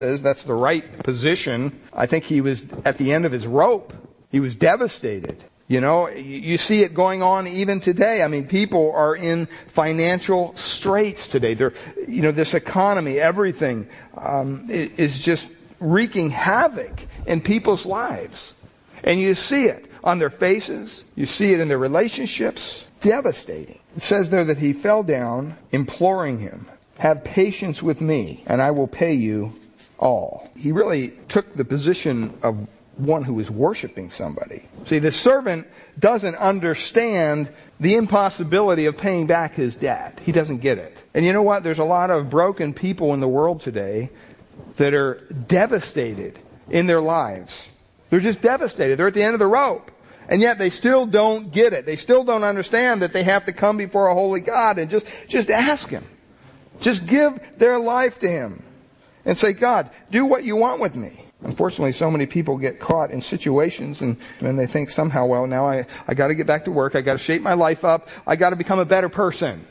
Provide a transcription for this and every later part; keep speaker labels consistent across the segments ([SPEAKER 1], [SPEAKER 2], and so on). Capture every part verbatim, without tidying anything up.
[SPEAKER 1] That's the right position. I think he was at the end of his rope. He was devastated. You know, you see it going on even today. I mean, people are in financial straits today. They're, you know, this economy, everything um, is just wreaking havoc in people's lives. And you see it on their faces. You see it in their relationships. Devastating. It says there that he fell down, imploring him, "Have patience with me, and I will pay you all." He really took the position of one who is worshiping somebody. See, the servant doesn't understand the impossibility of paying back his debt. He doesn't get it. And you know what? There's a lot of broken people in the world today that are devastated in their lives. They're just devastated. They're at the end of the rope. And yet they still don't get it. They still don't understand that they have to come before a holy God and just, just ask Him. Just give their life to Him. And say, "God, do what you want with me." Unfortunately, so many people get caught in situations and, and they think somehow, well, now I, I got to get back to work. I got to shape my life up. I got to become a better person.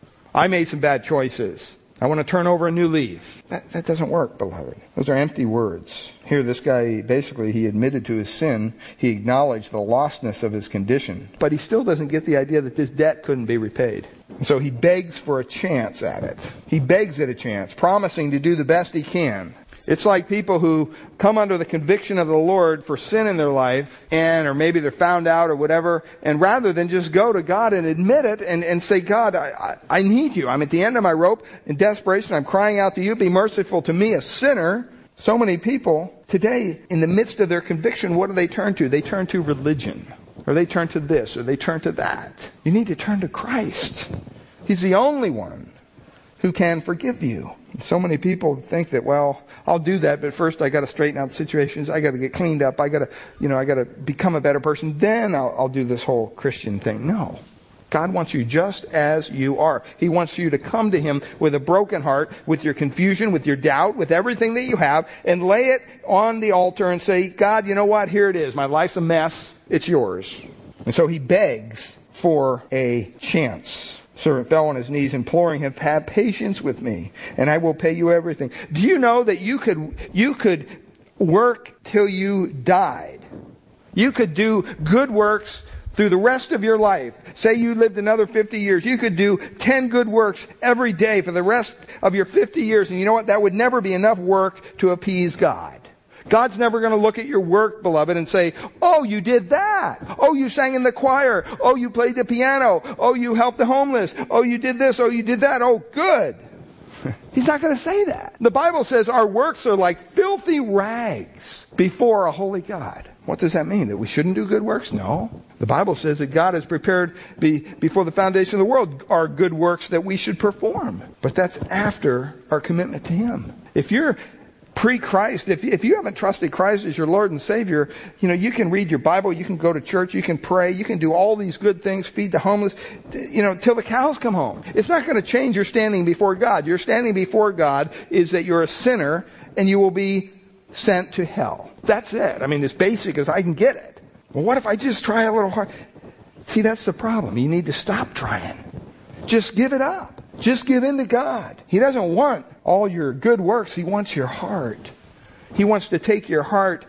[SPEAKER 1] I made some bad choices. I want to turn over a new leaf. That, that doesn't work, beloved. Those are empty words. Here, this guy, basically, he admitted to his sin. He acknowledged the lostness of his condition. But he still doesn't get the idea that this debt couldn't be repaid. And so he begs for a chance at it. He begs at a chance, promising to do the best he can. It's like people who come under the conviction of the Lord for sin in their life, and or maybe they're found out or whatever, and rather than just go to God and admit it and, and say, "God, I, I, I need you. I'm at the end of my rope in desperation. I'm crying out to you. Be merciful to me, a sinner." So many people today, in the midst of their conviction, what do they turn to? They turn to religion, or they turn to this, or they turn to that. You need to turn to Christ. He's the only one who can forgive you. So many people think that, well, I'll do that, but first I got to straighten out the situations. I got to get cleaned up. I got to, you know, I got to become a better person. Then I'll, I'll do this whole Christian thing. No. God wants you just as you are. He wants you to come to Him with a broken heart, with your confusion, with your doubt, with everything that you have, and lay it on the altar and say, "God, you know what? Here it is. My life's a mess. It's yours." And so he begs for a chance. Servant fell on his knees, imploring him, "Have patience with me, and I will pay you everything." Do you know that you could you could work till you died? You could do good works through the rest of your life. Say you lived another fifty years. You could do ten good works every day for the rest of your fifty years. And you know what? That would never be enough work to appease God. God's never going to look at your work, beloved, and say, "Oh, you did that. Oh, you sang in the choir. Oh, you played the piano. Oh, you helped the homeless. Oh, you did this. Oh, you did that. Oh, good." He's not going to say that. The Bible says our works are like filthy rags before a holy God. What does that mean? That we shouldn't do good works? No. The Bible says that God has prepared be, before the foundation of the world are good works that we should perform. But that's after our commitment to Him. If you're pre-Christ, if, if you haven't trusted Christ as your Lord and Savior, you know, you can read your Bible, you can go to church, you can pray, you can do all these good things, feed the homeless, you know, till the cows come home. It's not going to change your standing before God. Your standing before God is that you're a sinner and you will be sent to hell. That's it. I mean, as basic as I can get it. Well, what if I just try a little hard? See, that's the problem. You need to stop trying. Just give it up. Just give in to God. He doesn't want all your good works. He wants your heart. He wants to take your heart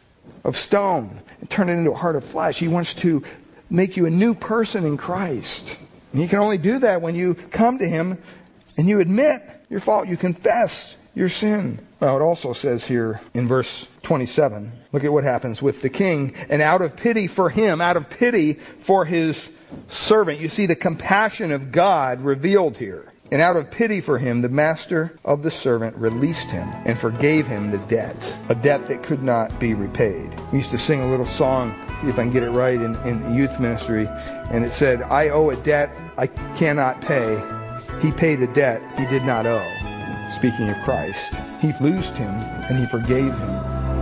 [SPEAKER 1] of stone and turn it into a heart of flesh. He wants to make you a new person in Christ. And He can only do that when you come to Him and you admit your fault. You confess your sin. Well, it also says here in verse twenty-seven, look at what happens with the king. And out of pity for him, out of pity for his servant, you see the compassion of God revealed here. And out of pity for him, the master of the servant released him and forgave him the debt, a debt that could not be repaid. We used to sing a little song, see if I can get it right, in, in youth ministry. And it said, "I owe a debt I cannot pay. He paid a debt He did not owe." Speaking of Christ, He loosed him and He forgave him.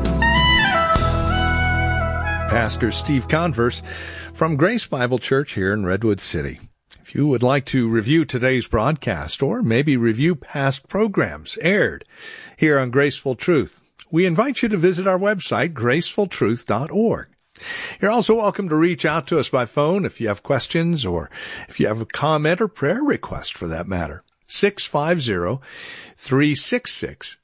[SPEAKER 2] Pastor Steve Converse from Grace Bible Church here in Redwood City. If you would like to review today's broadcast or maybe review past programs aired here on Graceful Truth, we invite you to visit our website, graceful truth dot org. You're also welcome to reach out to us by phone if you have questions or if you have a comment or prayer request for that matter. six five zero, three six six,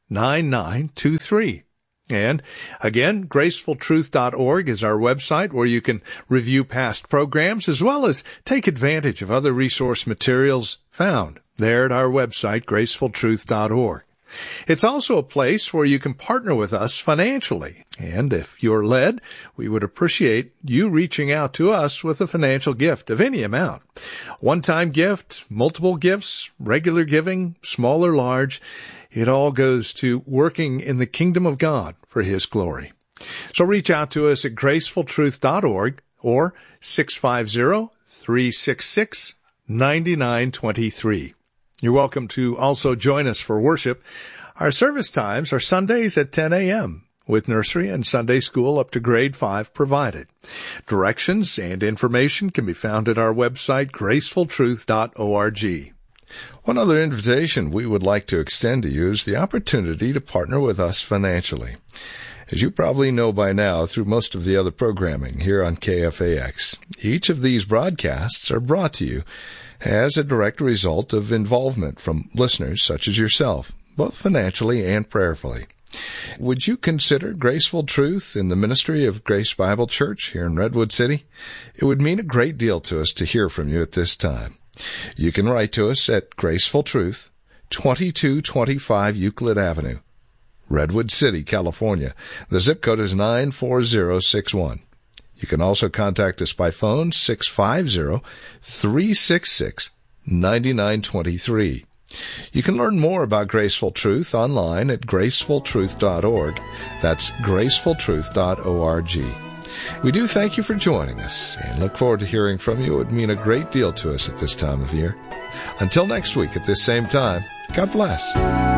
[SPEAKER 2] nine nine two three. And again, graceful truth dot org is our website where you can review past programs as well as take advantage of other resource materials found there at our website, graceful truth dot org. It's also a place where you can partner with us financially. And if you're led, we would appreciate you reaching out to us with a financial gift of any amount. One-time gift, multiple gifts, regular giving, small or large. It all goes to working in the kingdom of God for His glory. So reach out to us at graceful truth dot org or six five zero, three six six, nine nine two three. You're welcome to also join us for worship. Our service times are Sundays at ten a.m. with nursery and Sunday school up to grade five provided. Directions and information can be found at our website, graceful truth dot org. One other invitation we would like to extend to you is the opportunity to partner with us financially. As you probably know by now through most of the other programming here on K F A X, each of these broadcasts are brought to you as a direct result of involvement from listeners such as yourself, both financially and prayerfully. Would you consider Graceful Truth in the ministry of Grace Bible Church here in Redwood City? It would mean a great deal to us to hear from you at this time. You can write to us at Graceful Truth, twenty-two twenty-five Euclid Avenue, Redwood City, California. The zip code is nine four zero six one. You can also contact us by phone, six five zero, three six six, nine nine two three. You can learn more about Graceful Truth online at graceful truth dot org. That's graceful truth dot org. We do thank you for joining us and look forward to hearing from you. It would mean a great deal to us at this time of year. Until next week at this same time, God bless.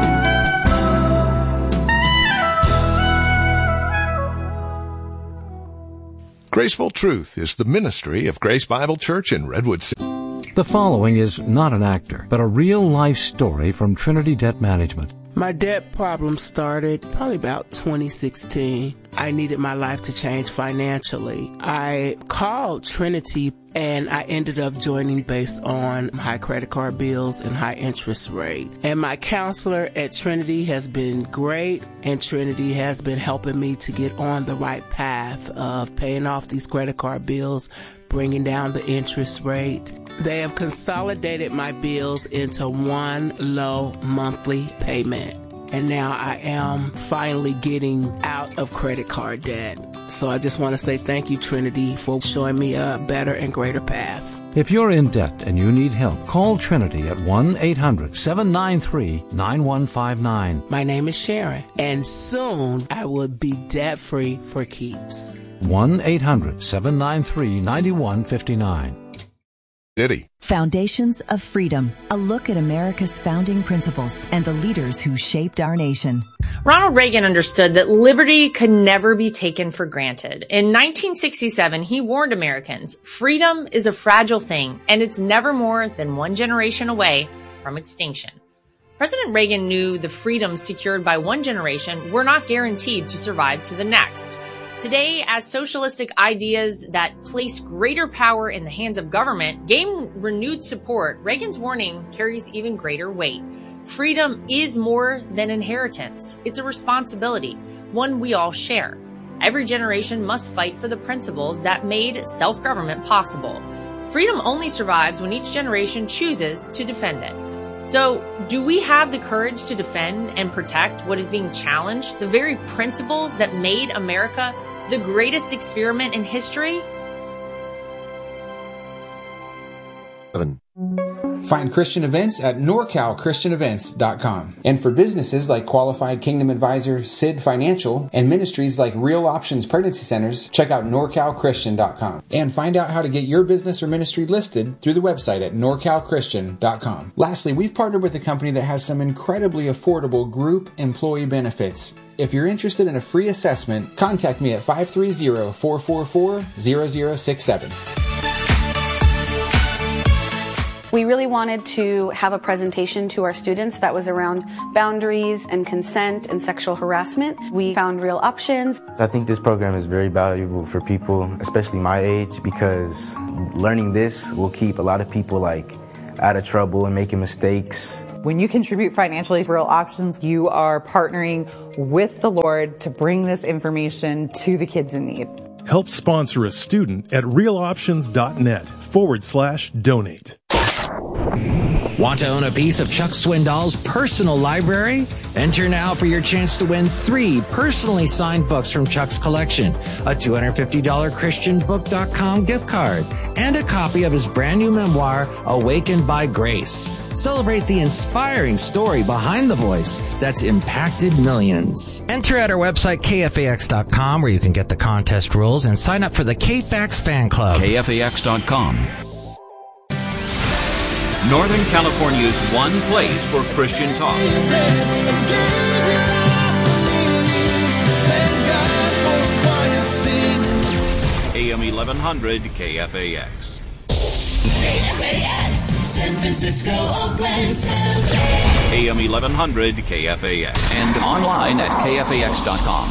[SPEAKER 2] Graceful Truth is the ministry of Grace Bible Church in Redwood City.
[SPEAKER 3] The following is not an actor, but a real-life story from Trinity Debt Management.
[SPEAKER 4] My debt problem started probably about twenty sixteen. I needed my life to change financially. I called Trinity and I ended up joining based on high credit card bills and high interest rate. And my counselor at Trinity has been great, and Trinity has been helping me to get on the right path of paying off these credit card bills, bringing down the interest rate. They have consolidated my bills into one low monthly payment. And now I am finally getting out of credit card debt. So I just want to say thank you, Trinity, for showing me a better and greater path.
[SPEAKER 3] If you're in debt and you need help, call Trinity at one eight hundred seven nine three nine one five nine.
[SPEAKER 4] My name is Sharon, and soon I will be debt-free for keeps.
[SPEAKER 3] one eight hundred seven nine three nine one five nine.
[SPEAKER 2] Diddy.
[SPEAKER 5] Foundations of Freedom, a look at America's founding principles and the leaders who shaped our nation.
[SPEAKER 6] Ronald Reagan understood that liberty could never be taken for granted. In nineteen sixty-seven, he warned Americans, freedom is a fragile thing, and it's never more than one generation away from extinction. President Reagan knew the freedoms secured by one generation were not guaranteed to survive to the next. Today, as socialistic ideas that place greater power in the hands of government gain renewed support, Reagan's warning carries even greater weight. Freedom is more than inheritance. It's a responsibility, one we all share. Every generation must fight for the principles that made self-government possible. Freedom only survives when each generation chooses to defend it. So, do we have the courage to defend and protect what is being challenged, the very principles that made America the greatest experiment in history?
[SPEAKER 7] Find Christian events at nor cal christian events dot com. And for businesses like Qualified Kingdom Advisor, S I D Financial, and ministries like Real Options Pregnancy Centers, check out nor cal christian dot com. And find out how to get your business or ministry listed through the website at nor cal christian dot com. Lastly, we've partnered with a company that has some incredibly affordable group employee benefits. If you're interested in a free assessment, contact me at five three zero, four four four, zero zero six seven.
[SPEAKER 8] We really wanted to have a presentation to our students that was around boundaries and consent and sexual harassment. We found Real Options.
[SPEAKER 9] I think this program is very valuable for people, especially my age, because learning this will keep a lot of people like out of trouble and making mistakes.
[SPEAKER 10] When you contribute financially to Real Options, you are partnering with the Lord to bring this information to the kids in need.
[SPEAKER 11] Help sponsor a student at realoptions.net forward slash donate.
[SPEAKER 12] Want to own a piece of Chuck Swindoll's personal library? Enter now for your chance to win three personally signed books from Chuck's collection, a two hundred fifty dollars christian book dot com gift card, and a copy of his brand new memoir, Awakened by Grace. Celebrate the inspiring story behind the voice that's impacted millions. Enter at our website, K F A X dot com, where you can get the contest rules and sign up for the K F A X fan club.
[SPEAKER 13] K F A X dot com. Northern California's one place for Christian talk. A M eleven hundred K F A X.
[SPEAKER 14] K F A X, San Francisco, Oakland, San Jose.
[SPEAKER 13] A M eleven hundred K F A X. And online at K F A X dot com.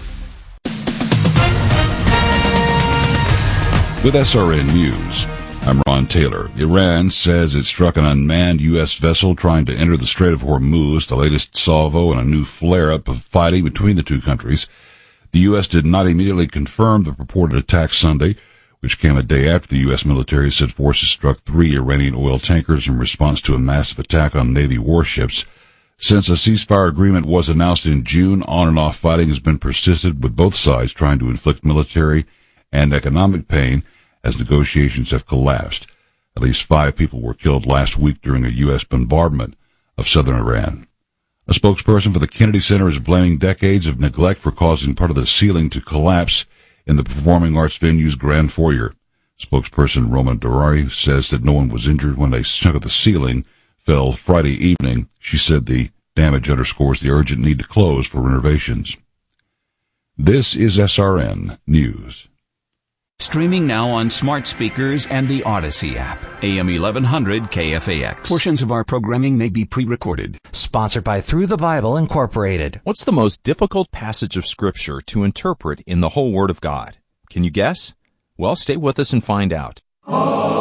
[SPEAKER 15] With S R N News, I'm Ron Taylor. Iran says it struck an unmanned U S vessel trying to enter the Strait of Hormuz, the latest salvo in a new flare-up of fighting between the two countries. The U S did not immediately confirm the purported attack Sunday, which came a day after the U S military said forces struck three Iranian oil tankers in response to a massive attack on Navy warships. Since a ceasefire agreement was announced in June, on-and-off fighting has been persistent, with both sides trying to inflict military and economic pain as negotiations have collapsed. At least five people were killed last week during a U S bombardment of southern Iran. A spokesperson for the Kennedy Center is blaming decades of neglect for causing part of the ceiling to collapse in the performing arts venue's grand foyer. Spokesperson Roman Durari says that no one was injured when a chunk of the ceiling fell Friday evening. She said the damage underscores the urgent need to close for renovations. This is S R N News.
[SPEAKER 13] Streaming now on smart speakers and the Odyssey app. A M eleven hundred K F A X. Portions of our programming may be pre-recorded.
[SPEAKER 12] Sponsored by Through the Bible Incorporated.
[SPEAKER 16] What's the most difficult passage of Scripture to interpret in the whole Word of God? Can you guess? Well, stay with us and find out.